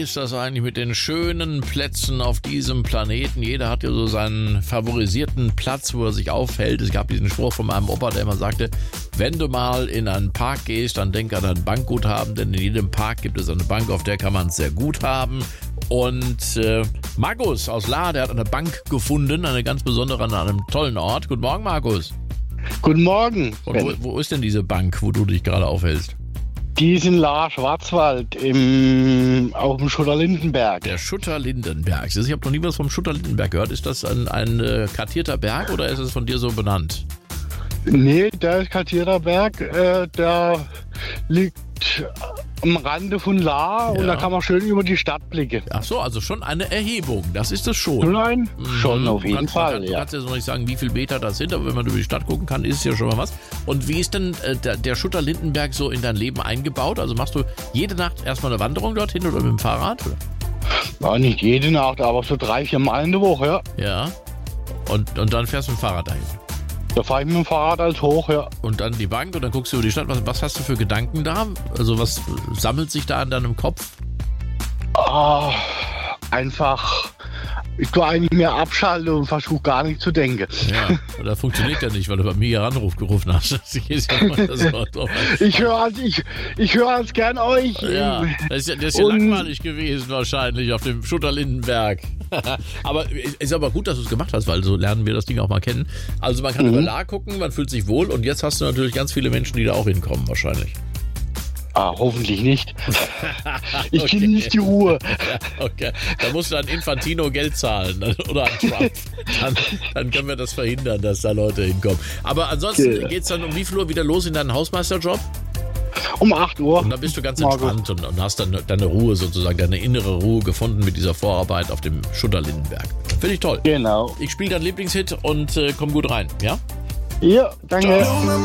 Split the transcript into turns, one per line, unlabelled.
ist das eigentlich mit den schönen Plätzen auf diesem Planeten? Jeder hat ja so seinen favorisierten Platz, wo er sich aufhält. Es gab diesen Spruch von meinem Opa, der immer sagte, wenn du mal in einen Park gehst, dann denk an ein Bankguthaben, denn in jedem Park gibt es eine Bank, auf der kann man es sehr gut haben. Und Markus aus Lahr, der hat eine Bank gefunden, eine ganz besondere an einem tollen Ort. Guten Morgen, Markus.
Guten Morgen.
Und wo ist denn diese Bank, wo du dich gerade aufhältst?
Die ist in Lahr, Schwarzwald, auf dem Schutter-Lindenberg.
Der Schutter-Lindenberg. Ich habe noch nie was vom Schutter-Lindenberg gehört. Ist das ein kartierter Berg oder ist es von dir so benannt?
Nee, der ist kartierter Berg. Der liegt am Rande von Lahr und da kann man schön über die Stadt blicken.
Ach so, also schon eine Erhebung. Das ist es schon.
Nein, schon auf jeden Fall.
Du kannst jetzt noch nicht sagen, wie viele Meter das sind, aber wenn man über die Stadt gucken kann, ist es ja schon mal was. Und wie ist denn der Schutter-Lindenberg so in dein Leben eingebaut? Also machst du jede Nacht erstmal eine Wanderung dorthin oder mit dem Fahrrad? Oder?
Ja, nicht jede Nacht, aber so 3-4 Mal in der Woche, ja.
Ja. Und dann fährst du mit dem Fahrrad dahin?
Da fahre ich mit dem Fahrrad als hoch, ja.
Und dann die Bank und dann guckst du über die Stadt. Was hast du für Gedanken da? Also was sammelt sich da in deinem Kopf?
Einfach, ich tue eigentlich mehr abschalten und versuche gar nicht zu denken.
Ja, das funktioniert ja nicht, weil du bei mir gerufen hast.
Ich höre als gern euch.
Ja, das ist ja langweilig gewesen wahrscheinlich auf dem Schutter-Lindenberg. Aber ist aber gut, dass du es gemacht hast, weil so lernen wir das Ding auch mal kennen. Also man kann über Lahr gucken, man fühlt sich wohl und jetzt hast du natürlich ganz viele Menschen, die da auch hinkommen wahrscheinlich.
Hoffentlich nicht. Ich genieße die Ruhe.
Ja, okay. Da musst du an Infantino Geld zahlen oder an Trump. Dann können wir das verhindern, dass da Leute hinkommen. Aber ansonsten geht's dann um wie viel Uhr wieder los in deinen Hausmeisterjob?
Um 8 Uhr.
Und dann bist du ganz entspannt und hast dann deine Ruhe sozusagen, deine innere Ruhe gefunden mit dieser Vorarbeit auf dem Schutter-Lindenberg. Finde ich toll.
Genau.
Ich spiele deinen Lieblingshit und komm gut rein, ja?
Ja, danke.